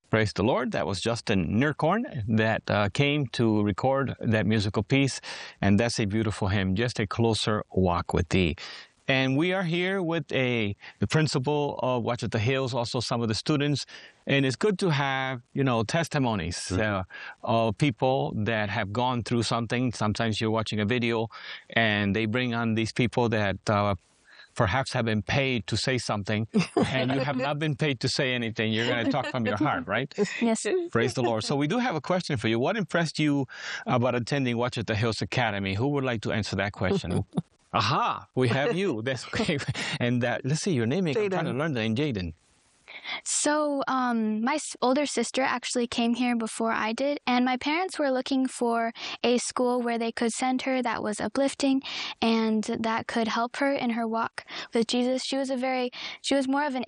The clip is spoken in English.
Praise the Lord. That was Justin Nierkorn that came to record that musical piece. And that's a beautiful hymn, Just a Closer Walk with Thee. And we are here with the principal of Watch at the Hills, also some of the students. And it's good to have, testimonies of people that have gone through something. Sometimes you're watching a video and they bring on these people that perhaps have been paid to say something, and you have not been paid to say anything. You're going to talk from your heart, right? Yes. Praise the Lord. So we do have a question for you. What impressed you about attending Watch at the Hills Academy? Who would like to answer that question? Aha, we have you. That's okay. And let's see your name. I'm trying to learn the name, Jaden. So my older sister actually came here before I did, and my parents were looking for a school where they could send her that was uplifting and that could help her in her walk with Jesus. She was more of an